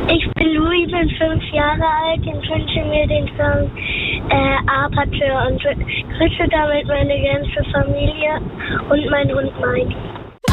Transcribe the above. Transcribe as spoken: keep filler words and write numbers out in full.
Ich bin Louis, bin fünf Jahre alt und wünsche mir den Song äh, Aperture und grüße damit meine ganze Familie und meinen Hund Mike.